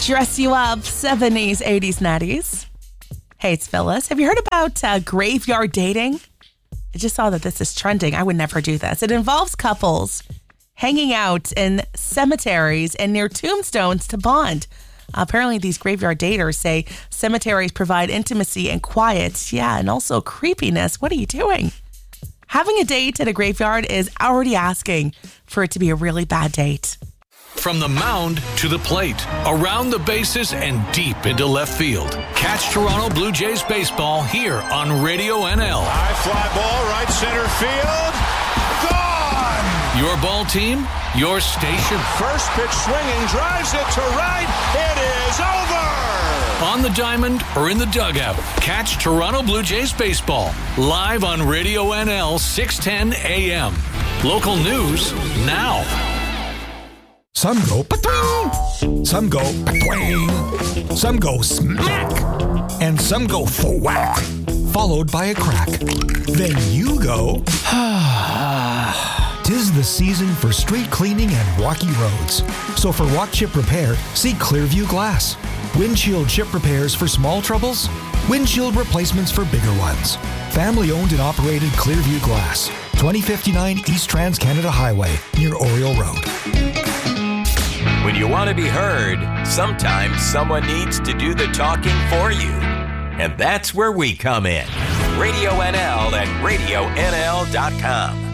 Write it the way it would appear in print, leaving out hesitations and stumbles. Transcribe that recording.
Dress you up, 70s, 80s, 90s. Hey, it's Phyllis. Have you heard about graveyard dating? I just saw that this is trending. I would never do this. It involves couples hanging out in cemeteries and near tombstones to bond. Apparently, these graveyard daters say cemeteries provide intimacy and quiet. Yeah, and also creepiness. What are you doing? Having a date at a graveyard is already asking for it to be a really bad date. From the mound to the plate, around the bases and deep into left field. Catch Toronto Blue Jays baseball here on Radio NL. High fly ball, right center field. Gone! Your ball team, your station. First pitch swinging, drives it to right. It is over! On the diamond or in the dugout, catch Toronto Blue Jays baseball live on Radio NL 610 AM. Local news now. Some go pa-twing, some go pa-twing, some go smack, and some go thwack, followed by a crack. Then you go, tis the season for street cleaning and rocky roads. So for walk chip repair, see Clearview Glass. Windshield chip repairs for small troubles, windshield replacements for bigger ones. Family owned and operated Clearview Glass, 2059 East Trans-Canada Highway, near Oriole Road. When you want to be heard, sometimes someone needs to do the talking for you. And that's where we come in. Radio NL and RadioNL.com.